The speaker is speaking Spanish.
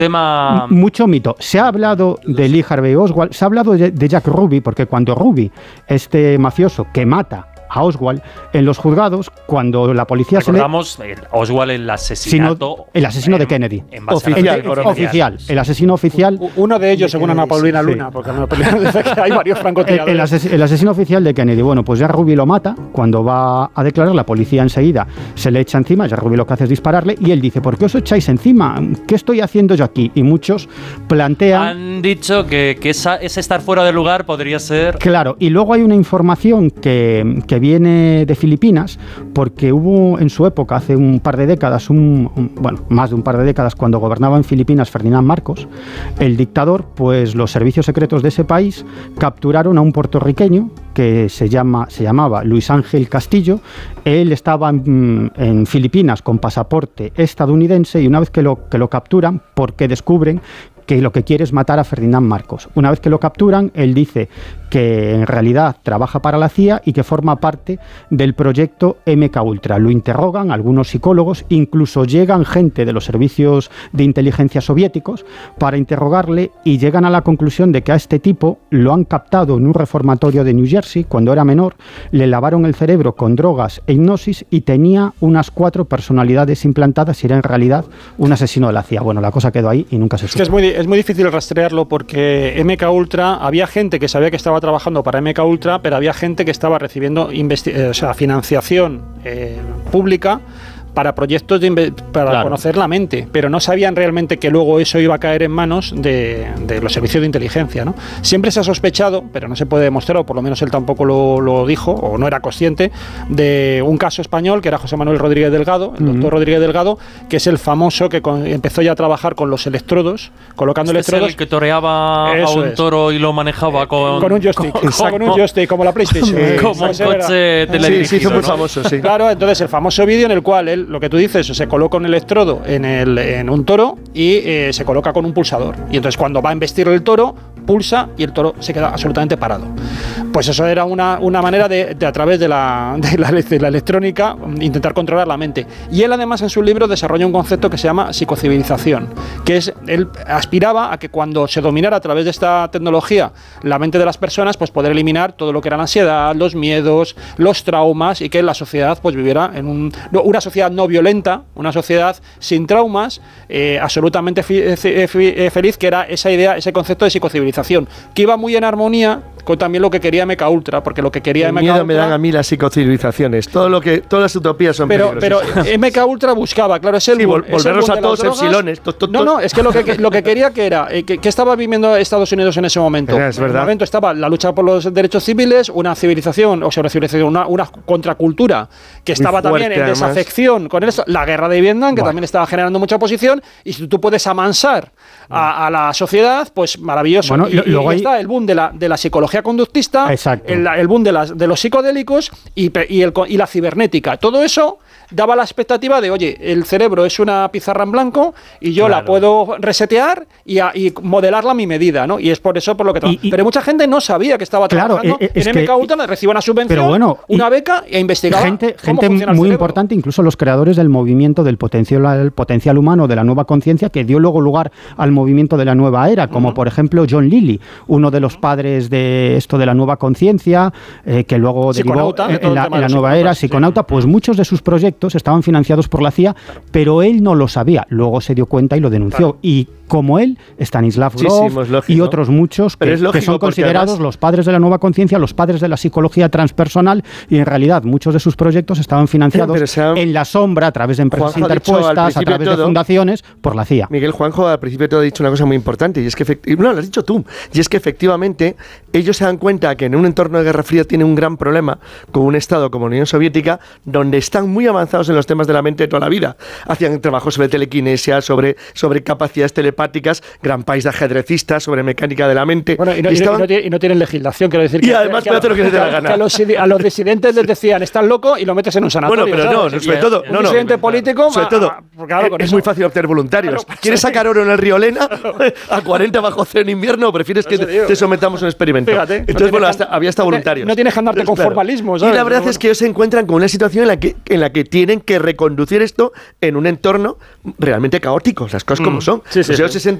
tema... Mucho mito. Se ha hablado de Lee Harvey Oswald, se ha hablado de Jack Ruby, porque cuando Ruby, este mafioso que mata a Oswald, en los juzgados, cuando la policía Recordamos Oswald, el asesinato... el asesino de Kennedy. Oficial. El asesino oficial... Uno de ellos, según Ana Paulina Luna, sí. Porque Ana Paulina dice que hay varios francotiradores. El asesino oficial de Kennedy. Bueno, pues Jack Ruby lo mata. Cuando va a declarar, la policía enseguida se le echa encima. Jack Ruby lo que hace es dispararle y él dice, ¿por qué os echáis encima? ¿Qué estoy haciendo yo aquí? Y muchos plantean... Han dicho que ese estar fuera de lugar podría ser... Claro, y luego hay una información que viene de Filipinas, porque hubo en su época, hace un par de décadas, más de un par de décadas, cuando gobernaba en Filipinas Ferdinand Marcos, el dictador, pues los servicios secretos de ese país capturaron a un puertorriqueño que se llamaba Luis Ángel Castillo. Él estaba en Filipinas con pasaporte estadounidense y una vez que lo capturan, porque descubren que lo que quiere es matar a Ferdinand Marcos. Una vez que lo capturan, él dice que en realidad trabaja para la CIA y que forma parte del proyecto MKUltra. Lo interrogan algunos psicólogos, incluso llegan gente de los servicios de inteligencia soviéticos para interrogarle y llegan a la conclusión de que a este tipo lo han captado en un reformatorio de New Jersey cuando era menor, le lavaron el cerebro con drogas e hipnosis y tenía unas 4 personalidades implantadas y era en realidad un asesino de la CIA. Bueno, la cosa quedó ahí y nunca se supo. Es muy difícil rastrearlo porque MKUltra, había gente que sabía que estaba trabajando para MKUltra, pero había gente que estaba recibiendo financiación pública para proyectos para conocer la mente, pero no sabían realmente que luego eso iba a caer en manos de los servicios de inteligencia, ¿no? Siempre se ha sospechado, pero no se puede demostrar, o por lo menos él tampoco lo dijo, o no era consciente, de un caso español que era José Manuel Rodríguez Delgado, el doctor Rodríguez Delgado, que es el famoso que empezó ya a trabajar con los electrodos, colocando electrodos. Es el que toreaba a un toro y lo manejaba con un joystick, con un joystick, como la PlayStation. Como un coche teledirigido. Sí, hizo muy famoso, sí. Claro, entonces el famoso vídeo en el cual él, lo que tú dices, se coloca un electrodo en un toro y se coloca con un pulsador. Y entonces cuando va a embestir el toro, pulsa y el toro se queda absolutamente parado. Pues eso era una manera de a través de la electrónica intentar controlar la mente. Y él además en su libro desarrolla un concepto que se llama psicocivilización, que es, él aspiraba a que cuando se dominara a través de esta tecnología la mente de las personas, pues poder eliminar todo lo que era la ansiedad, los miedos, los traumas y que la sociedad pues viviera en una sociedad no violenta, una sociedad sin traumas, absolutamente feliz, que era esa idea, ese concepto de psicocivilización, que iba muy en armonía con también lo que quería MKUltra, porque lo que quería MKUltra... Miedo me dan a mí las psicocivilizaciones, todas las utopías son pero MKUltra buscaba, claro, es el volverlos a todos epsilones. No, es que lo que quería que era, que estaba viviendo Estados Unidos en ese momento. Es verdad. En ese momento estaba la lucha por los derechos civiles, una civilización, una contracultura que estaba también en desafección con eso, la guerra de Vietnam, que también estaba generando mucha oposición, y si tú puedes amansar a la sociedad, pues maravilloso. Bueno, y luego está el boom de la psicología conductista, el boom de los psicodélicos y la cibernética. Todo eso daba la expectativa de, oye, el cerebro es una pizarra en blanco y yo la puedo resetear y modelarla a mi medida, ¿no? Y es por eso por lo que pero mucha gente no sabía que estaba trabajando en MKUltra, recibe una subvención, una beca e investigaba gente muy importante, incluso los creadores del movimiento del potencial humano, de la nueva conciencia, que dio luego lugar al movimiento de la nueva era, como por ejemplo John Lilly, uno de los padres de esto de la nueva conciencia, que luego derivó en la nueva era, psiconauta, pues muchos de sus proyectos estaban financiados por la CIA, pero él no lo sabía, luego se dio cuenta y lo denunció, y como él, Stanislav Grof y otros muchos que son considerados además los padres de la nueva conciencia, los padres de la psicología transpersonal, y en realidad muchos de sus proyectos estaban financiados en la sombra, a través de empresas interpuestas, a través de fundaciones, por la CIA. Miguel, Juanjo al principio te ha dicho una cosa muy importante, y es que lo has dicho tú, y es que efectivamente ellos se dan cuenta que en un entorno de Guerra Fría tienen un gran problema con un Estado como la Unión Soviética, donde están muy avanzados en los temas de la mente de toda la vida. Hacían trabajos sobre telequinesia, sobre capacidades telepáticas, gran país de ajedrecistas, sobre mecánica de la mente. Bueno, y no tienen legislación, quiero decir. Y además puede hacer lo que se te da la gana. A los disidentes les decían, estás loco, y lo metes en un sanatorio. Bueno, pero ¿sabes? sobre todo... Un disidente político... Sobre todo, es muy fácil obtener voluntarios. ¿Quieres sacar oro en el río Lena a 40 bajo cero en invierno, o prefieres que te sometamos a un experimento? Fíjate, entonces, había hasta voluntarios. No tienes que andarte con formalismo, ¿sabes? Y la verdad es que ellos se encuentran con una situación en la que tienen que reconducir esto en un entorno realmente caótico, las cosas como son. Sí, ellos 60